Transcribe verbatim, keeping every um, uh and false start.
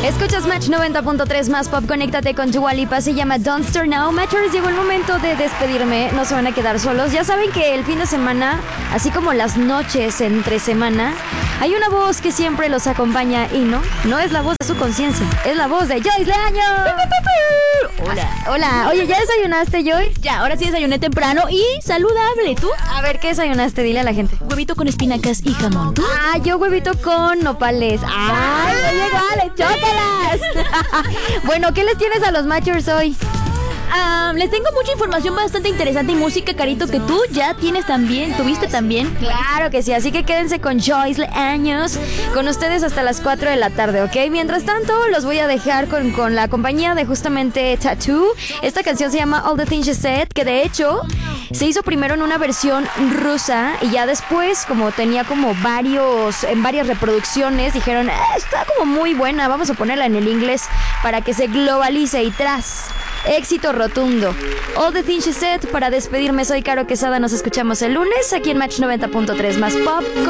Escuchas Match noventa punto tres más pop, conéctate con Dua Lipa, se llama Don't Start Now. Matchers, llegó el momento de despedirme, no se van a quedar solos. Ya saben que el fin de semana, así como las noches entre semana, hay una voz que siempre los acompaña y no, no es la voz de su conciencia, es la voz de Joyce Leaño. Hola. Hola, oye, ¿ya desayunaste, Joyce? Ya, ahora sí desayuné temprano y saludable. ¿Tú? A ver, ¿qué desayunaste? Dile a la gente. Huevito con espinacas y jamón. ¿Tú? Ah, yo huevito con nopales. ¡Ay, oye, vale, chócalas! Bueno, ¿qué les tienes a los Matchers hoy? Ah, les tengo mucha información bastante interesante y música, Carito, que tú ya tienes también, tuviste también. Claro que sí, así que quédense con Joyce Leaños, con ustedes hasta las cuatro de la tarde, ¿ok? Mientras tanto, los voy a dejar con, con la compañía de justamente Tattoo. Esta canción se llama All the Things You Said, que de hecho se hizo primero en una versión rusa y ya después, como tenía como varios, en varias reproducciones, dijeron, eh, está como muy buena, vamos a ponerla en el inglés para que se globalice y tras. Éxito rotundo. All the Things You Said. Para despedirme, soy Caro Quesada. Nos escuchamos el lunes aquí en Match noventa punto tres más pop.